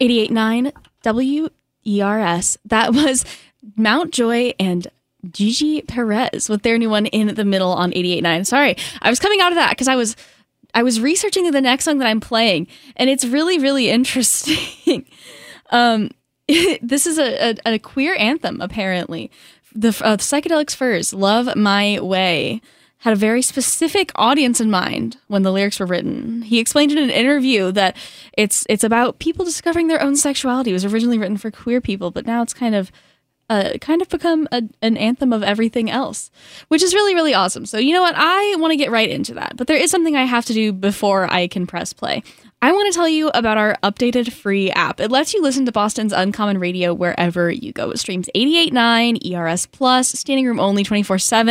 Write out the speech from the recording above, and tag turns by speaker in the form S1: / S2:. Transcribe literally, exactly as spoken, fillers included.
S1: eighty-eight point nine W E R S. That was Mountjoy and Gigi Perez with their new one In the Middle on eighty-eight point nine. Sorry, I was coming out of that because I was I was researching the next song that I'm playing, and it's really, really interesting. um, this is a, a, a queer anthem, apparently. The uh, Psychedelics Furs, Love My Way, had a very specific audience in mind when the lyrics were written. He explained in an interview that it's it's about people discovering their own sexuality. It was originally written for queer people, but now it's kind of uh, kind of become a, an anthem of everything else, which is really, really awesome. So you know what? I want to get right into that, but there is something I have to do before I can press play. I want to tell you about our updated free app. It lets you listen to Boston's Uncommon Radio wherever you go. It streams eighty-eight point nine, E R S Plus, standing room only twenty-four seven.